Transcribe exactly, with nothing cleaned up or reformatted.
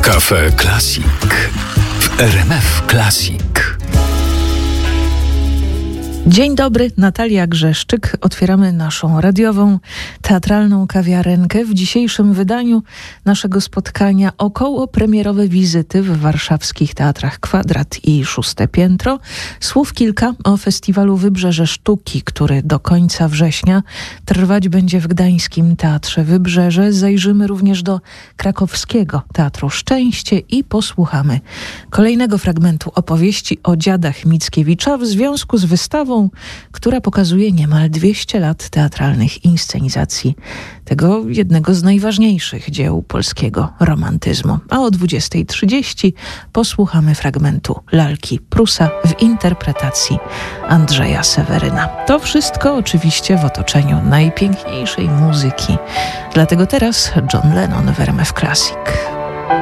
Cafe Classic w R M F Classic. Dzień dobry, Natalia Grzeszczyk. Otwieramy naszą radiową, teatralną kawiarenkę. W dzisiejszym wydaniu naszego spotkania około premierowe wizyty w warszawskich teatrach Kwadrat i Szóste Piętro. Słów kilka o festiwalu Wybrzeże Sztuki, który do końca września trwać będzie w gdańskim Teatrze Wybrzeże. Zajrzymy również do krakowskiego Teatru Szczęście i posłuchamy kolejnego fragmentu opowieści o dziadach Mickiewicza w związku z wystawą, która pokazuje niemal dwieście lat teatralnych inscenizacji tego jednego z najważniejszych dzieł polskiego romantyzmu. A o dwudziestej trzydzieści posłuchamy fragmentu Lalki Prusa w interpretacji Andrzeja Seweryna. To wszystko oczywiście w otoczeniu najpiękniejszej muzyki. Dlatego teraz John Lennon w R M F Classic.